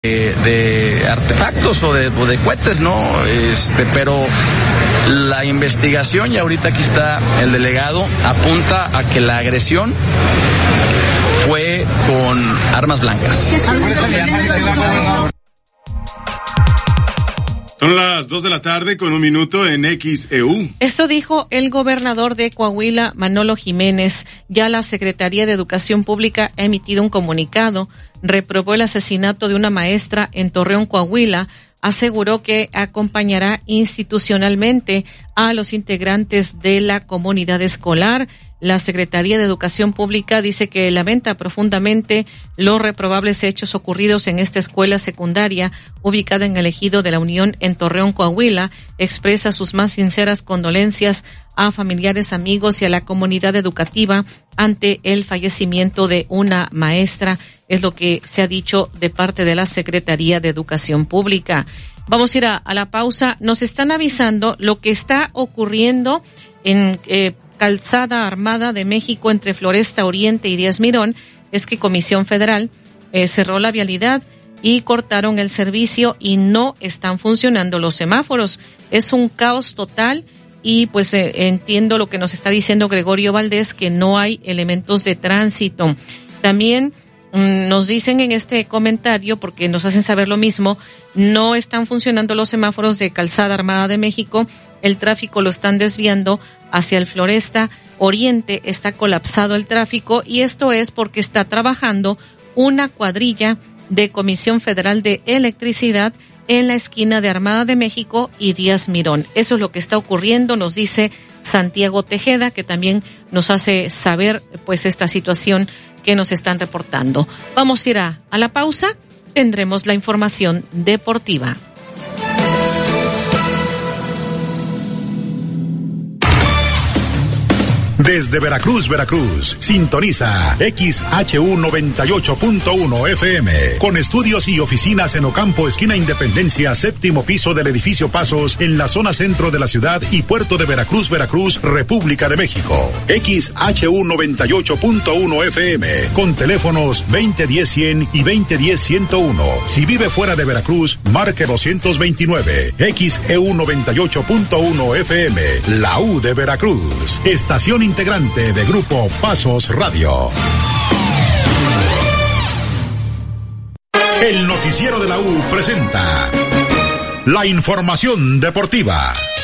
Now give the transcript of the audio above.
de artefactos o de cohetes, ¿no? Pero la investigación, y ahorita aquí está el delegado, apunta a que la agresión fue con armas blancas. Son las 2:00 p.m. en XEU. Esto dijo el gobernador de Coahuila, Manolo Jiménez. Ya la Secretaría de Educación Pública ha emitido un comunicado, reprobó el asesinato de una maestra en Torreón, Coahuila, aseguró que acompañará institucionalmente a los integrantes de la comunidad escolar. La Secretaría de Educación Pública dice que lamenta profundamente los reprobables hechos ocurridos en esta escuela secundaria ubicada en el ejido de la Unión en Torreón, Coahuila. Expresa sus más sinceras condolencias a familiares, amigos y a la comunidad educativa ante el fallecimiento de una maestra. Es lo que se ha dicho de parte de la Secretaría de Educación Pública. Vamos a ir a la pausa. Nos están avisando lo que está ocurriendo en Calzada Armada de México entre Floresta Oriente y Díaz Mirón. Es que Comisión Federal cerró la vialidad y cortaron el servicio y no están funcionando los semáforos. Es un caos total y pues entiendo lo que nos está diciendo Gregorio Valdés, que no hay elementos de tránsito. También nos dicen en este comentario, porque nos hacen saber lo mismo, no están funcionando los semáforos de Calzada Armada de México, el tráfico lo están desviando hacia el Floresta Oriente, está colapsado el tráfico y esto es porque está trabajando una cuadrilla de Comisión Federal de Electricidad en la esquina de Armada de México y Díaz Mirón. Eso es lo que está ocurriendo, nos dice Santiago Tejeda, que también nos hace saber pues esta situación que nos están reportando. Vamos a ir a la pausa, tendremos la información deportiva. Desde Veracruz, sintoniza XHU 98.1 FM, con estudios y oficinas en Ocampo, esquina Independencia, séptimo piso del edificio Pasos, en la zona centro de la ciudad y puerto de Veracruz, República de México. XHU 98.1 FM, con teléfonos 2010-100 y 2010-101. Si vive fuera de Veracruz, marque 229. XEU 98.1 FM, la U de Veracruz. Estación integrante de Grupo Pasos Radio. El noticiero de la U presenta la información deportiva.